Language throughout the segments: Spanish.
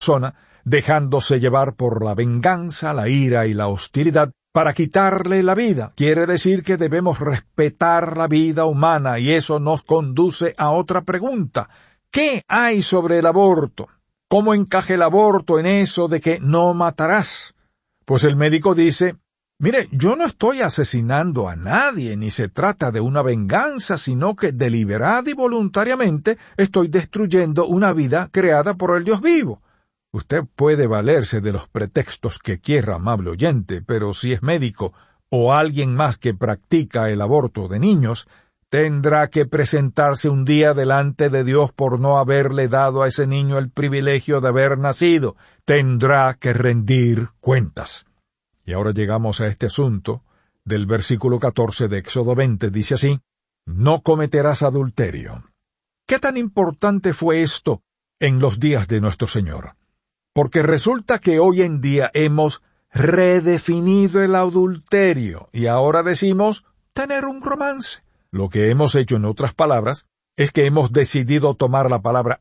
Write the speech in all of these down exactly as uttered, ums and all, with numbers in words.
persona, dejándose llevar por la venganza, la ira y la hostilidad, para quitarle la vida. Quiere decir que debemos respetar la vida humana, y eso nos conduce a otra pregunta. ¿Qué hay sobre el aborto? ¿Cómo encaja el aborto en eso de que no matarás? Pues el médico dice, mire, yo no estoy asesinando a nadie, ni se trata de una venganza, sino que deliberada y voluntariamente estoy destruyendo una vida creada por el Dios vivo. Usted puede valerse de los pretextos que quiera, amable oyente, pero si es médico o alguien más que practica el aborto de niños, tendrá que presentarse un día delante de Dios por no haberle dado a ese niño el privilegio de haber nacido. Tendrá que rendir cuentas. Y ahora llegamos a este asunto del versículo catorce de Éxodo veinte. Dice así, no cometerás adulterio. ¿Qué tan importante fue esto en los días de nuestro Señor? Porque resulta que hoy en día hemos redefinido el adulterio y ahora decimos tener un romance. Lo que hemos hecho, en otras palabras, es que hemos decidido tomar la palabra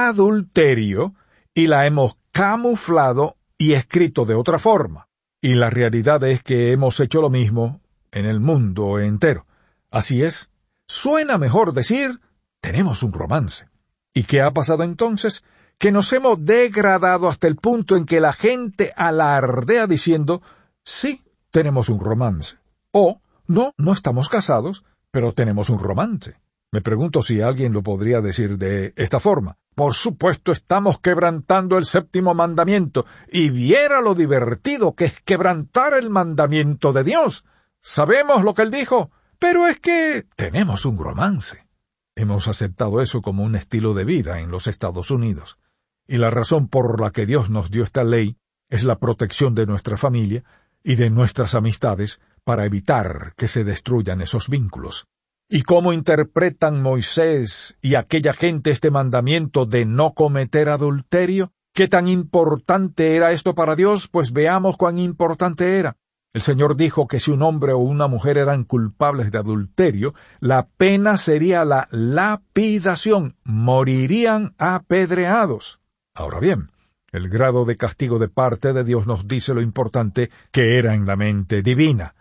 adulterio y la hemos camuflado y escrito de otra forma. Y la realidad es que hemos hecho lo mismo en el mundo entero. Así es, suena mejor decir, tenemos un romance. ¿Y qué ha pasado entonces? Que nos hemos degradado hasta el punto en que la gente alardea diciendo, sí, tenemos un romance. O, no, no estamos casados, pero tenemos un romance. Me pregunto si alguien lo podría decir de esta forma. Por supuesto, estamos quebrantando el séptimo mandamiento, y viera lo divertido que es quebrantar el mandamiento de Dios. Sabemos lo que Él dijo, pero es que tenemos un romance. Hemos aceptado eso como un estilo de vida en los Estados Unidos. Y la razón por la que Dios nos dio esta ley es la protección de nuestra familia y de nuestras amistades para evitar que se destruyan esos vínculos. ¿Y cómo interpretan Moisés y aquella gente este mandamiento de no cometer adulterio? ¿Qué tan importante era esto para Dios? Pues veamos cuán importante era. El Señor dijo que si un hombre o una mujer eran culpables de adulterio, la pena sería la lapidación, morirían apedreados. Ahora bien, el grado de castigo de parte de Dios nos dice lo importante que era en la mente divina.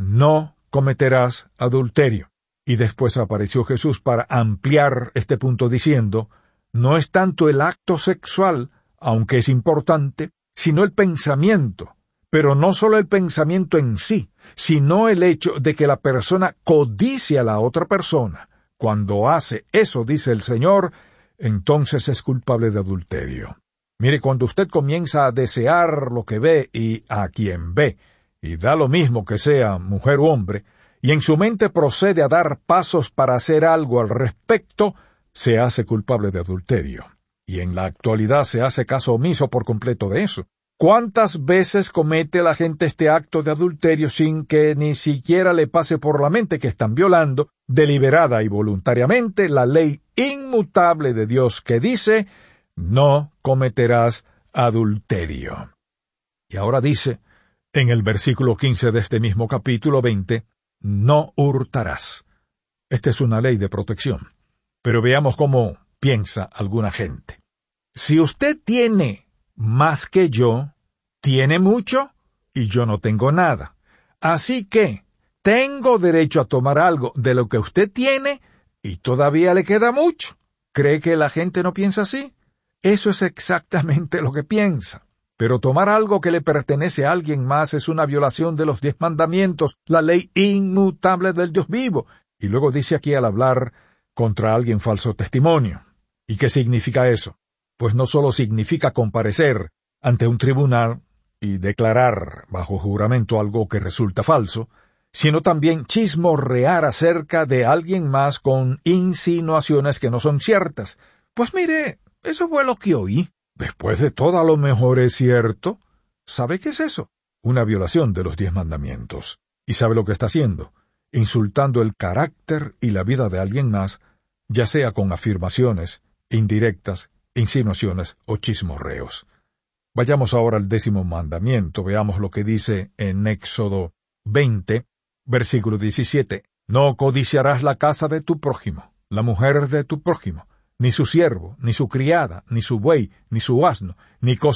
No cometerás adulterio. Y después apareció Jesús para ampliar este punto diciendo, no es tanto el acto sexual, aunque es importante, sino el pensamiento. Pero no solo el pensamiento en sí, sino el hecho de que la persona codicia a la otra persona. Cuando hace eso, dice el Señor, entonces es culpable de adulterio. Mire, cuando usted comienza a desear lo que ve y a quien ve, y da lo mismo que sea mujer u hombre, y en su mente procede a dar pasos para hacer algo al respecto, se hace culpable de adulterio. Y en la actualidad se hace caso omiso por completo de eso. ¿Cuántas veces comete la gente este acto de adulterio sin que ni siquiera le pase por la mente que están violando, deliberada y voluntariamente, la ley inmutable de Dios que dice, no cometerás adulterio? Y ahora dice, en el versículo quince de este mismo capítulo veinte, no hurtarás. Esta es una ley de protección. Pero veamos cómo piensa alguna gente. Si usted tiene más que yo, tiene mucho y yo no tengo nada. Así que tengo derecho a tomar algo de lo que usted tiene y todavía le queda mucho. ¿Cree que la gente no piensa así? Eso es exactamente lo que piensa. Pero tomar algo que le pertenece a alguien más es una violación de los diez mandamientos, la ley inmutable del Dios vivo. Y luego dice aquí al hablar contra alguien falso testimonio. ¿Y qué significa eso? Pues no solo significa comparecer ante un tribunal y declarar bajo juramento algo que resulta falso, sino también chismorrear acerca de alguien más con insinuaciones que no son ciertas. Pues mire, eso fue lo que oí. Después de todo, a lo mejor es cierto. ¿Sabe qué es eso? Una violación de los diez mandamientos. ¿Y sabe lo que está haciendo? Insultando el carácter y la vida de alguien más, ya sea con afirmaciones indirectas, insinuaciones o chismorreos. Vayamos ahora al décimo mandamiento. Veamos lo que dice en Éxodo veinte, versículo diecisiete. No codiciarás la casa de tu prójimo, la mujer de tu prójimo, ni su siervo, ni su criada, ni su buey, ni su asno, ni cosa